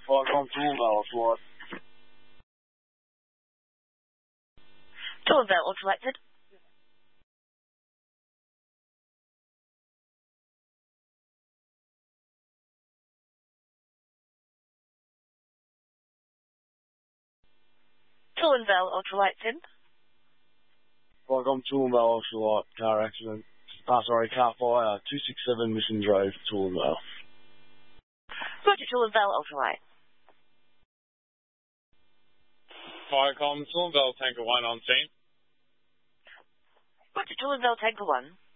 Welcome to Ultralet. Toolville selected. Toolville Ultralighted. Welcome to Ultralet. Car accident. Car fire. 267 Mission Drive, Toolville. Roger, Toolville Ultralight. Firecom, Toolville Tanker 1 on scene. Roger, Toolville Tanker 1.